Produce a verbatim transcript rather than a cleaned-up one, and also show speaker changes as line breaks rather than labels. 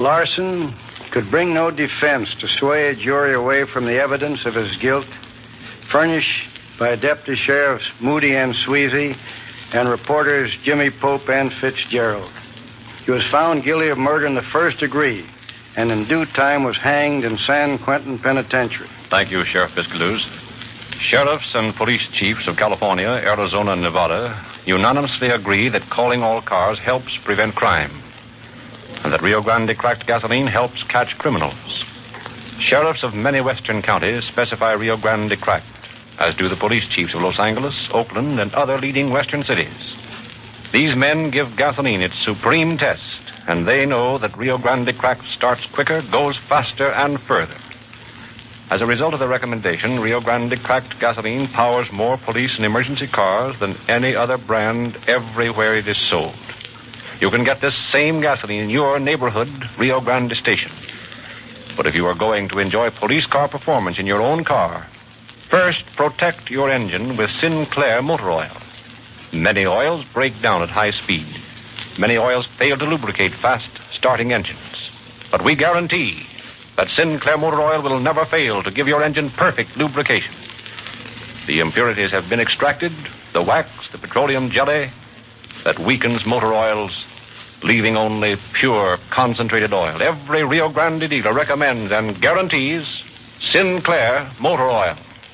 Larson could bring no defense to sway a jury away from the evidence of his guilt, furnished by Deputy Sheriffs Moody and Sweezy and reporters Jimmy Pope and Fitzgerald. He was found guilty of murder in the first degree and in due time was hanged in San Quentin Penitentiary.
Thank you, Sheriff Biscaluz. Sheriffs and police chiefs of California, Arizona, and Nevada unanimously agree that calling all cars helps prevent crime, and that Rio Grande cracked gasoline helps catch criminals. Sheriffs of many western counties specify Rio Grande cracked, as do the police chiefs of Los Angeles, Oakland, and other leading western cities. These men give gasoline its supreme test, and they know that Rio Grande cracked starts quicker, goes faster, and further. As a result of the recommendation, Rio Grande cracked gasoline powers more police and emergency cars than any other brand everywhere it is sold. You can get this same gasoline in your neighborhood Rio Grande station. But if you are going to enjoy police car performance in your own car, first protect your engine with Sinclair motor oil. Many oils break down at high speed. Many oils fail to lubricate fast starting engines. But we guarantee that Sinclair motor oil will never fail to give your engine perfect lubrication. The impurities have been extracted, the wax, the petroleum jelly that weakens motor oils, leaving only pure, concentrated oil. Every Rio Grande dealer recommends and guarantees Sinclair motor oil.